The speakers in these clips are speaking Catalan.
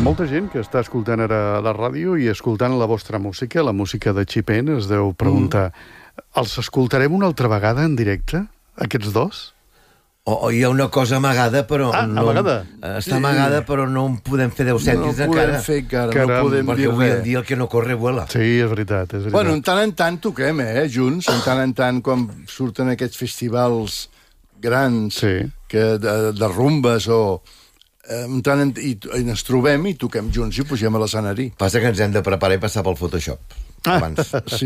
Molta gent que està escoltant ara la ràdio i escoltant la vostra música, la música de Chip-En, es deu preguntar, els escoltarem una altra vegada en directe, aquests dos? O hi ha una cosa amagada, però no... amagada? Està amagada, però no en podem fer 10 cèntims encara. No podem fer encara, no podem perquè dir avui en res. dia el que no corre vuela. Sí, és veritat, és veritat. Bueno, en tant toquem, junts, en tant quan surten aquests festivals grans de rumbes o... i ens trobem i toquem junts i pugem a l'escenari. Passa que ens hem de preparar i passar pel Photoshop abans. Sí,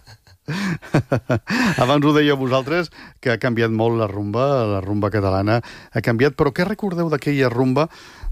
Abans ho dèieu vosaltres, que ha canviat molt la rumba catalana ha canviat, però què recordeu d'aquella rumba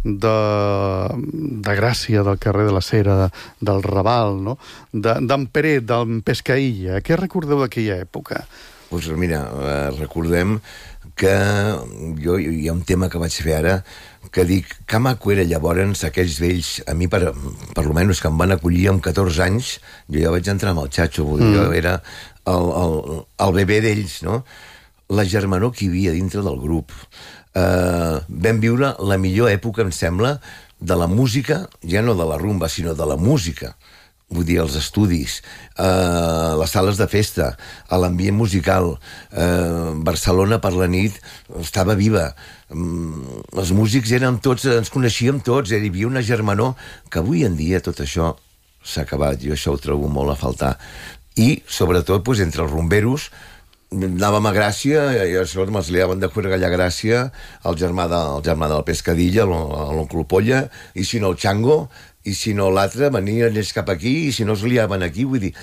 de Gràcia, del carrer de la Cera, del Raval, no? d'en Peret, d'en Pescaïlla? Què recordeu d'aquella època? Doncs mira, recordem que hi ha un tema que vaig fer ara que dic, que maco era llavors aquells vells, a mi per lo menys que em van acollir amb 14 anys, jo ja vaig entrar amb el xatxo, jo era el bebè d'ells, no? La germanor que hi havia dintre del grup. Vam viure la millor època, em sembla, de la música, ja no de la rumba, sinó de la música. Vull dir, els estudis, les sales de festa, l'ambient musical, Barcelona per la nit estava viva. Els músics érem tots, ens coneixíem tots, hi havia una germanor que avui en dia tot això s'ha acabat, jo això ho trobo molt a faltar. I, sobretot, doncs, entre els rumberos, anàvem a Gràcia, i això me'ls liaven de cuerga allà a Gràcia, el germà del Pescadilla, l'oncle Polla, i si no el Chango, i si no l'altre, venien ells cap aquí, i si no es liaven aquí, vull dir...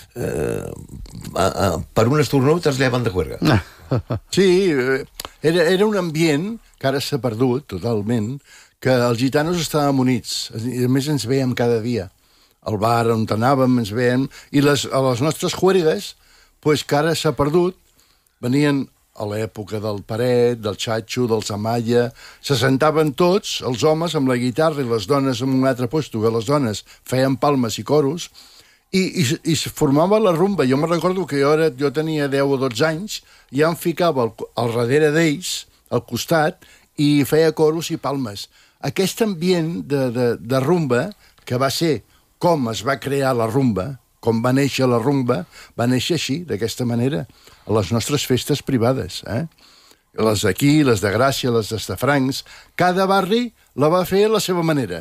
per un estornut es liaven de cuerga. Sí, era un ambient que ara s'ha perdut totalment, que els gitanos estàvem units, i a més ens veiem cada dia. Al bar on anàvem ens veiem, i a les nostres juergues, pues, que ara s'ha perdut, venien a l'època del Peret, del Xatxo, del Amaya, se sentaven tots, els homes amb la guitarra i les dones en un altre lloc, que les dones feien palmes i coros, i es formava la rumba. Jo me recordo que jo tenia 10 o 12 anys, i ja em ficava al darrere d'ells, al costat, i feia coros i palmes. Aquest ambient de rumba, que va ser com es va crear la rumba, com va néixer la rumba, va néixer així, d'aquesta manera, a les nostres festes privades. Les d'aquí, les de Gràcia, les d'Estafrancs, cada barri la va fer a la seva manera.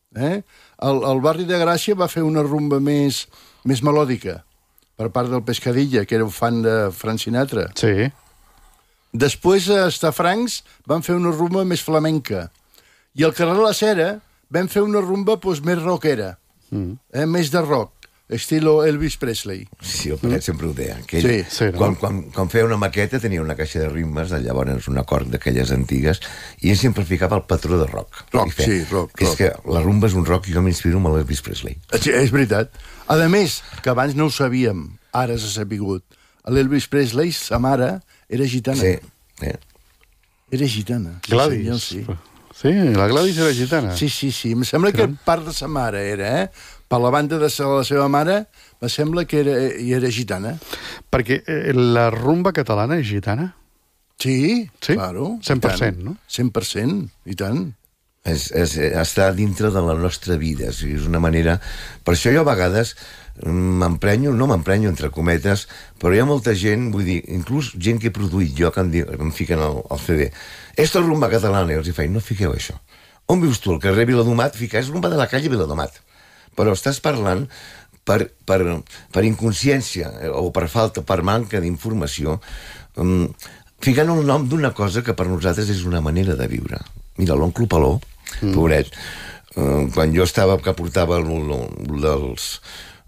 El barri de Gràcia va fer una rumba més melòdica, per part del Pescadilla, que era un fan de Frank Sinatra. Sí. Després, a Estafrancs, van fer una rumba més flamenca. I al carrer de la Cera vam fer una rumba més rockera, més de rock, estilo Elvis Presley. Sí, el Peret sempre ho deia. Sí, no? Quan feia una maqueta tenia una caixa de ritmes, llavors un acord d'aquelles antigues, i ell sempre ficava el patró de rock. Rock. És que la rumba és un rock i jo m'inspiro amb l'Elvis Presley. Sí, és veritat. A més, que abans no ho sabíem, ara s'ha sapigut. L'Elvis Presley, sa mare, era gitana. Sí. Era gitana. Gladys. Sí, la Gladys era gitana. Sí. Em sembla que part de sa mare era, Per la banda de la seva mare, me sembla que era gitana. Perquè la rumba catalana és gitana? Sí, sí? Claro. 100%, no? 100%, i tant. Està dintre de la nostra vida, és una manera... Per això jo a vegades no m'emprenyo entre cometes, però hi ha molta gent, vull dir, inclús gent que he produït jo, que em fiquen al CD. Esto és rumba catalana, i els faig, no fiqueu això. On vius tu? Al carrer Viladomat? Fica, és rumba de la calle Viladomat. Però estàs parlant per inconsciència o per falta, per manca d'informació, ficant el nom d'una cosa que per nosaltres és una manera de viure. Mira, l'oncle Paló, pobret, quan jo estava, que portava